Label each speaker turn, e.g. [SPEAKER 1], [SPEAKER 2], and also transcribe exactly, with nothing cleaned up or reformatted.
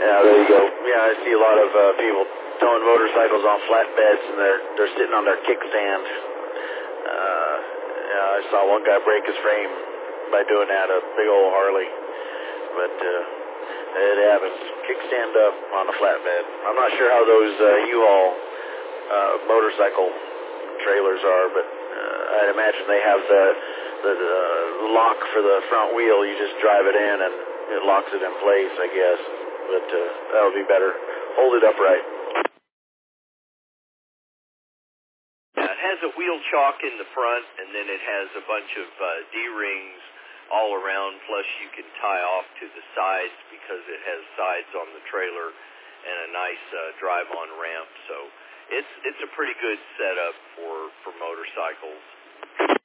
[SPEAKER 1] Yeah, there you go. Yeah, I see a lot of uh, people towing motorcycles on flatbeds, and they're they're sitting on their kickstand. Uh, yeah, I saw one guy break his frame by doing that, a big old Harley. But uh, it happens. Kickstand up on a flatbed. I'm not sure how those uh, U-Haul uh, motorcycle trailers are, but uh, I'd imagine they have the the uh, lock for the front wheel. You just drive it in, and it locks it in place, I guess. But uh, that would be better. Hold it upright.
[SPEAKER 2] Yeah, it has a wheel chock in the front, and then it has a bunch of uh, D-rings all around, plus you can tie off to the sides because it has sides on the trailer and a nice uh, drive-on ramp. So it's it's a pretty good setup for, for motorcycles.